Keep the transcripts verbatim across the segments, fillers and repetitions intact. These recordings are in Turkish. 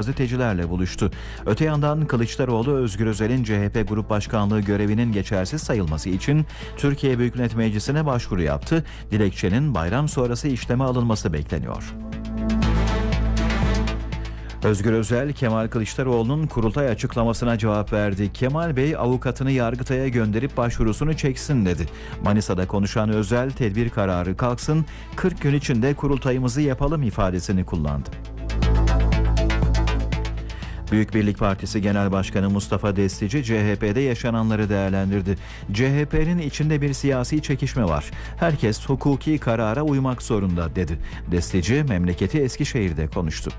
gazetecilerle buluştu. Öte yandan Kılıçdaroğlu, Özgür Özel'in C H P Grup Başkanlığı görevinin geçersiz sayılması için Türkiye Büyük Millet Meclisi'ne başvuru yaptı. Dilekçenin bayram sonrası işleme alınması bekleniyor. Özgür Özel, Kemal Kılıçdaroğlu'nun kurultay açıklamasına cevap verdi. Kemal Bey, avukatını Yargıtay'a gönderip başvurusunu çeksin dedi. Manisa'da konuşan Özel, tedbir kararı kalksın, kırk gün içinde kurultayımızı yapalım ifadesini kullandı. Büyük Birlik Partisi Genel Başkanı Mustafa Destici, C H P'de yaşananları değerlendirdi. C H P'nin içinde bir siyasi çekişme var. Herkes hukuki karara uymak zorunda dedi. Destici, memleketi Eskişehir'de konuştu.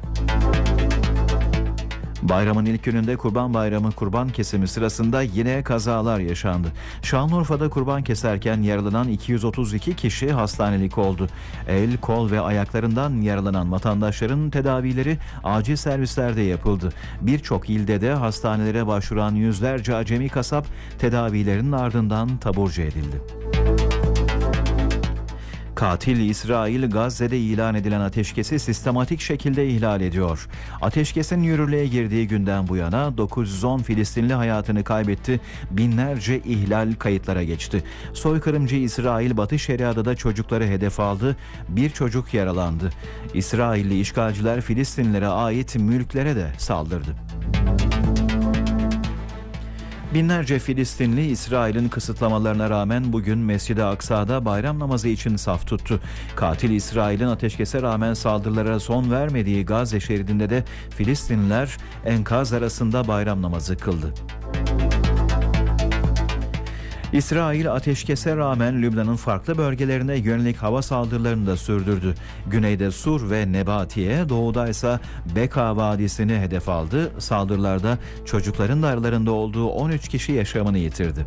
Bayramın ilk gününde Kurban Bayramı kurban kesimi sırasında yine kazalar yaşandı. Şanlıurfa'da kurban keserken yaralanan iki yüz otuz iki kişi hastanelik oldu. El, kol ve ayaklarından yaralanan vatandaşların tedavileri acil servislerde yapıldı. Birçok ilde de hastanelere başvuran yüzlerce acemi kasap tedavilerinin ardından taburcu edildi. Katil İsrail, Gazze'de ilan edilen ateşkesi sistematik şekilde ihlal ediyor. Ateşkesin yürürlüğe girdiği günden bu yana dokuz yüz on Filistinli hayatını kaybetti, binlerce ihlal kayıtlara geçti. Soykırımcı İsrail, Batı Şeria'da çocukları hedef aldı, bir çocuk yaralandı. İsrailli işgalciler Filistinlilere ait mülklere de saldırdı. Binlerce Filistinli, İsrail'in kısıtlamalarına rağmen bugün Mescid-i Aksa'da bayram namazı için saf tuttu. Katil İsrail'in ateşkese rağmen saldırılara son vermediği Gazze şeridinde de Filistinliler enkaz arasında bayram namazı kıldı. İsrail ateşkese rağmen Lübnan'ın farklı bölgelerine yönelik hava saldırılarını da sürdürdü. Güneyde Sur ve Nebatiye, doğuda ise Beka Vadisi'ni hedef aldı. Saldırılarda çocukların da aralarında olduğu on üç kişi yaşamını yitirdi.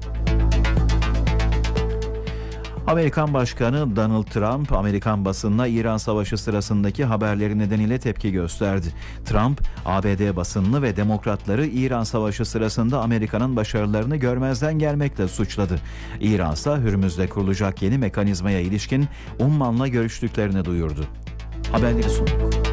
Amerikan Başkanı Donald Trump, Amerikan basınına İran Savaşı sırasındaki haberleri nedeniyle tepki gösterdi. Trump, A B D basınını ve demokratları İran Savaşı sırasında Amerika'nın başarılarını görmezden gelmekle suçladı. İran ise Hürmüz'de kurulacak yeni mekanizmaya ilişkin Umman'la görüştüklerini duyurdu. Haberleri sunduk.